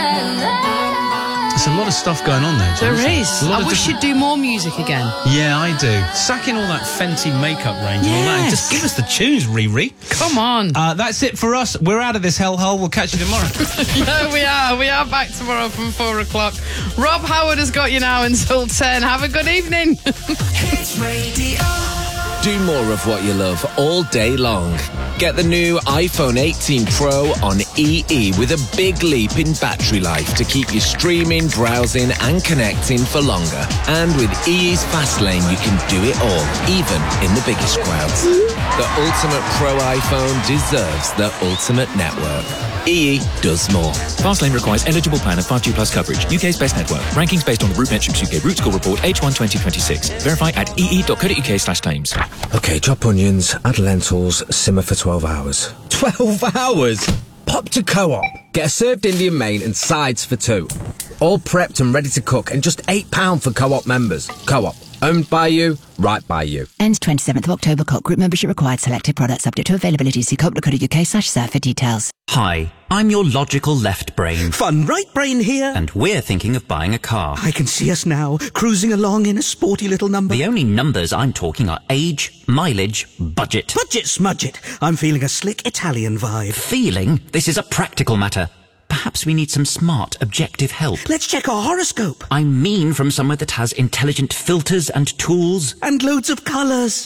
There's a lot of stuff going on there, James. There is. I wish you'd do more music again. Yeah, I do. Sacking all that Fenty makeup range and all that. Just give us the tunes, Riri. Come on. That's it for us. We're out of this hellhole. We'll catch you tomorrow. No, we are. We are back tomorrow from 4 o'clock. Rob Howard has got you now until 10. Have a good evening. Hits Radio. Do more of what you love all day long. Get the new iPhone 18 Pro on EE with a big leap in battery life to keep you streaming, browsing and connecting for longer. And with EE's Fast Lane, you can do it all, even in the biggest crowds. The ultimate Pro iPhone deserves the ultimate network. EE does more. Fastlane requires eligible plan and 5G plus coverage. UK's best network. Rankings based on the Root Metrics UK Root Score Report H1 2026. Verify at ee.co.uk/claims. OK, chop onions, add lentils, simmer for 12 hours. 12 hours? Pop to Co-op. Get a served Indian main and sides for 2. All prepped and ready to cook and just £8 for Co-op members. Co-op. Owned by you, right by you. Ends 27th of October. Co-op group membership required. Selected products subject to availability. See co.co.uk/serve for details. Hi, I'm your logical left brain. Fun right brain here. And we're thinking of buying a car. I can see us now, cruising along in a sporty little number. The only numbers I'm talking are age, mileage, budget. Budget smudget. I'm feeling a slick Italian vibe. Feeling? This is a practical matter. Perhaps we need some smart, objective help. Let's check our horoscope. I mean from somewhere that has intelligent filters and tools. And loads of colours.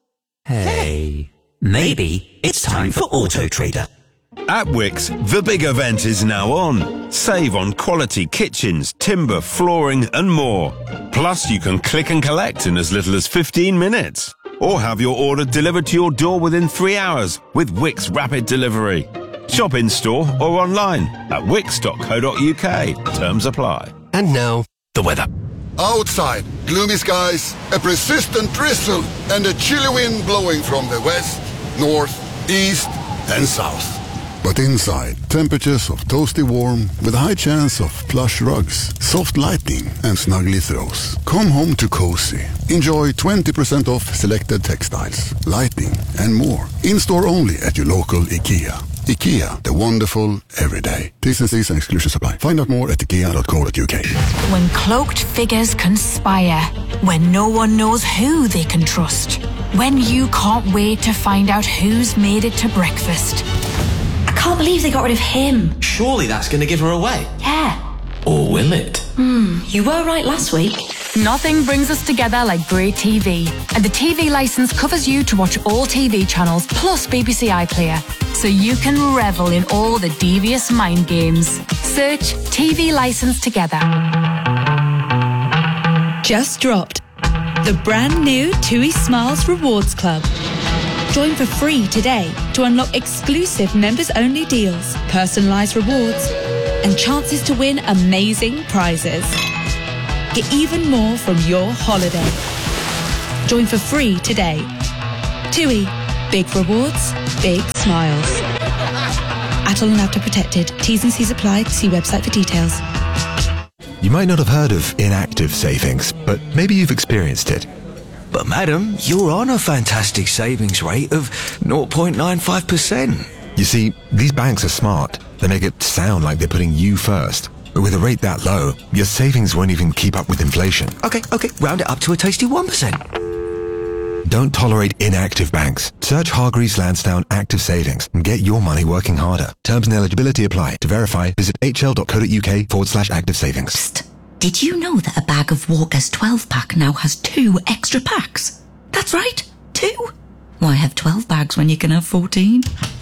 Hey, maybe it's time for Auto Trader. At Wickes, the big event is now on. Save on quality kitchens, timber, flooring and more. Plus, you can click and collect in as little as 15 minutes. Or have your order delivered to your door within 3 hours with Wickes Rapid Delivery. Shop in-store or online at wickes.co.uk. Terms apply. And now, the weather. Outside, gloomy skies, a persistent drizzle, and a chilly wind blowing from the west, north, east, and south. But inside, temperatures of toasty warm with a high chance of plush rugs, soft lighting, and snuggly throws. Come home to cozy. Enjoy 20% off selected textiles, lighting, and more. In-store only at your local IKEA. IKEA, the wonderful everyday. T's and C's and exclusions apply. Find out more at ikea.co.uk. When cloaked figures conspire, when no one knows who they can trust, when you can't wait to find out who's made it to breakfast. I can't believe they got rid of him. Surely that's going to give her away. Yeah. Or will it? You were right last week. Nothing brings us together like great TV. And the TV licence covers you to watch all TV channels plus BBC iPlayer. So you can revel in all the devious mind games. Search TV licence together. Just dropped. The brand new TUI Smiles Rewards Club. Join for free today to unlock exclusive members-only deals, personalised rewards, and chances to win amazing prizes. Get even more from your holiday. Join for free today. TUI. Big rewards, big smiles. ATOL and APTA protected. T's and C's apply. See website for details. You might not have heard of inactive savings, but maybe you've experienced it. But madam, you're on a fantastic savings rate of 0.95%. You see, these banks are smart. They make it sound like they're putting you first. But with a rate that low, your savings won't even keep up with inflation. Okay, round it up to a tasty 1%. Don't tolerate inactive banks. Search Hargreaves Lansdowne Active Savings and get your money working harder. Terms and eligibility apply. To verify, visit hl.co.uk/active savings. Psst. Did you know that a bag of Walker's 12-pack now has 2 extra packs? That's right, 2. Why have 12 bags when you can have 14?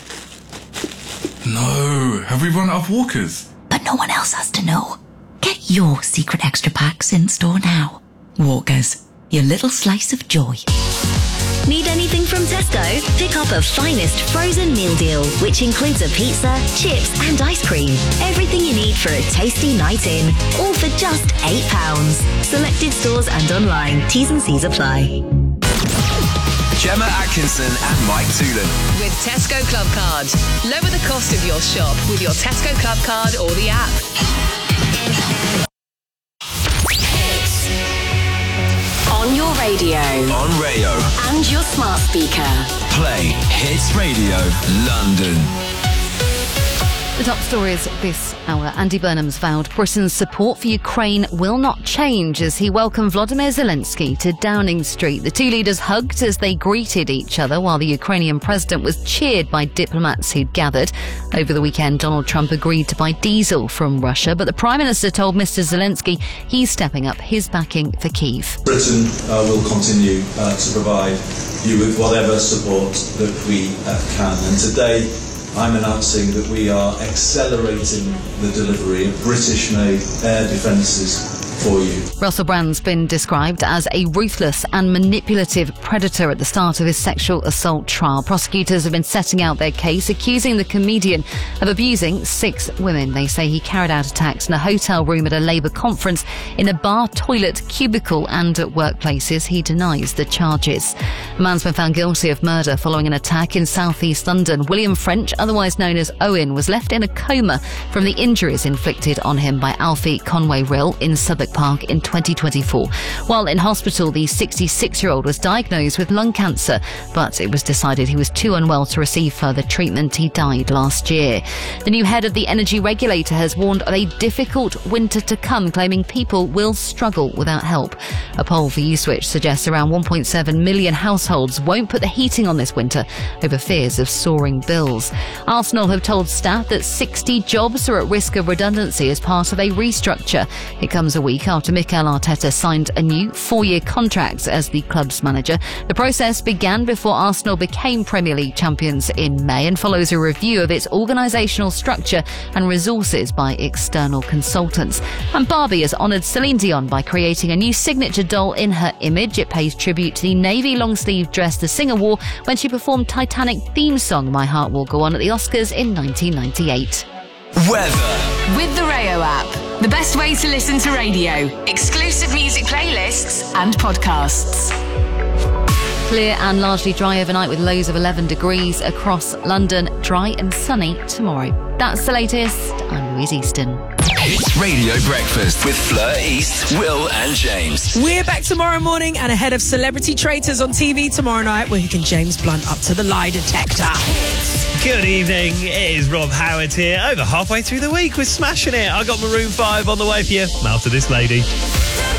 No, have we run out of Walkers? But no one else has to know. Get your secret extra packs in store now. Walkers, your little slice of joy. Need anything from Tesco? Pick up a finest frozen meal deal, which includes a pizza, chips and ice cream. Everything you need for a tasty night in, all for just £8. Selected stores and online. T's and C's apply. Gemma Atkinson and Mike Toolan. With Tesco Club Card. Lower the cost of your shop with your Tesco Club Card or the app. On your radio. On Rayo. And your smart speaker. Play Hits Radio London. The top stories this hour. Andy Burnham's vowed Britain's support for Ukraine will not change as he welcomed Volodymyr Zelensky to Downing Street. The two leaders hugged as they greeted each other while the Ukrainian president was cheered by diplomats who'd gathered. Over the weekend, Donald Trump agreed to buy diesel from Russia, but the Prime Minister told Mr Zelensky he's stepping up his backing for Kyiv. Britain will continue to provide you with whatever support that we can. And today, I'm announcing that we are accelerating the delivery of British-made air defences for you. Russell Brand's been described as a ruthless and manipulative predator at the start of his sexual assault trial. Prosecutors have been setting out their case, accusing the comedian of abusing 6 women. They say he carried out attacks in a hotel room at a Labour conference, in a bar, toilet, cubicle and at workplaces. He denies the charges. A man's been found guilty of murder following an attack in south-east London. William French, otherwise known as Owen, was left in a coma from the injuries inflicted on him by Alfie Conway Rill in Southwark Park in 2024. While in hospital, the 66-year-old was diagnosed with lung cancer, but it was decided he was too unwell to receive further treatment. He died last year. The new head of the energy regulator has warned of a difficult winter to come, claiming people will struggle without help. A poll for Uswitch suggests around 1.7 million households won't put the heating on this winter over fears of soaring bills. Arsenal have told staff that 60 jobs are at risk of redundancy as part of a restructure. It comes a week after Mikel Arteta signed a new 4-year contract as the club's manager. The process began before Arsenal became Premier League champions in May and follows a review of its organisational structure and resources by external consultants. And Barbie has honoured Celine Dion by creating a new signature doll in her image. It pays tribute to the navy long-sleeve dress the singer wore when she performed Titanic theme song My Heart Will Go On at the Oscars in 1998. Weather. With the Rayo app, the best way to listen to radio, exclusive music playlists and podcasts. Clear and largely dry overnight with lows of 11 degrees across London. Dry and sunny tomorrow. That's the latest. I'm Louise Easton. Hits Radio Breakfast with Fleur East, Will and James. We're back tomorrow morning and ahead of Celebrity Traitors on TV tomorrow night. We're hooking James Blunt up to the lie detector. Good evening, it is Rob Howard here. Over halfway through the week, we're smashing it. I got Maroon 5 on the way for you. Mouth to this lady.